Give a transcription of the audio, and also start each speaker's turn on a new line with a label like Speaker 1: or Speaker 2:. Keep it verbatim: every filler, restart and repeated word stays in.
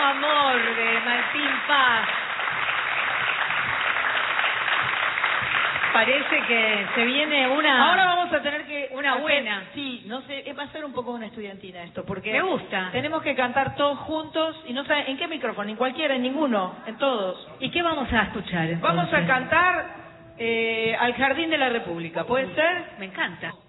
Speaker 1: amor de Martín Paz. Parece que se viene una...
Speaker 2: Ahora vamos a tener que...
Speaker 1: Una
Speaker 2: hacer,
Speaker 1: buena.
Speaker 2: Sí, no sé, va a ser un poco una estudiantina esto, porque...
Speaker 1: Me gusta.
Speaker 2: Tenemos que cantar todos juntos, y no saben, ¿en qué micrófono? En cualquiera, en ninguno, en todos.
Speaker 1: ¿Y qué vamos a escuchar entonces?
Speaker 2: Vamos a cantar eh, Al Jardín de la República, ¿puede ser?
Speaker 1: Me encanta.